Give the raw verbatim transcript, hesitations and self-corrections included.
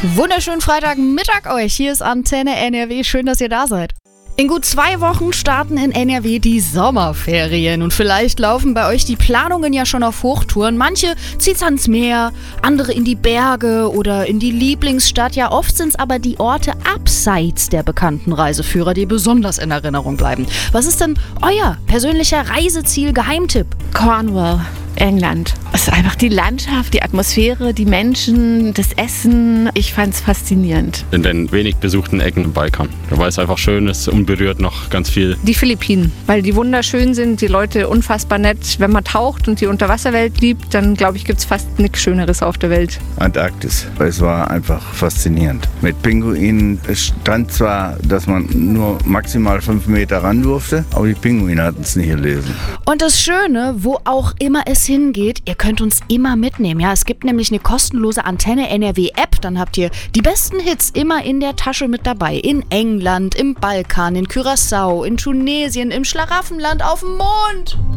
Wunderschönen Freitagmittag euch. Hier ist Antenne N R W. Schön, dass ihr da seid. In gut zwei Wochen starten in N R W die Sommerferien und vielleicht laufen bei euch die Planungen ja schon auf Hochtouren. Manche zieht's ans Meer, andere in die Berge oder in die Lieblingsstadt. Ja, oft sind's aber die Orte abseits der bekannten Reiseführer, die besonders in Erinnerung bleiben. Was ist denn euer persönlicher Reiseziel-Geheimtipp? Cornwall, England. Es ist einfach die Landschaft, die Atmosphäre, die Menschen, das Essen. Ich fand es faszinierend. In den wenig besuchten Ecken im Balkan. Weil es einfach schön ist, unberührt noch ganz viel. Die Philippinen, weil die wunderschön sind, die Leute unfassbar nett. Wenn man taucht und die Unterwasserwelt liebt, dann glaube ich, gibt es fast nichts Schöneres auf der Welt. Antarktis. Es war einfach faszinierend. Mit Pinguinen. Es stand zwar, dass man nur maximal fünf Meter ran durfte, aber die Pinguine hatten es nicht gelesen. Und das Schöne, wo auch immer es hingeht, ihr könnt uns immer mitnehmen. Ja, es gibt nämlich eine kostenlose Antenne N R W App. Dann habt ihr die besten Hits immer in der Tasche mit dabei. In England, im Balkan, in Curaçao, in Tunesien, im Schlaraffenland, auf dem Mond.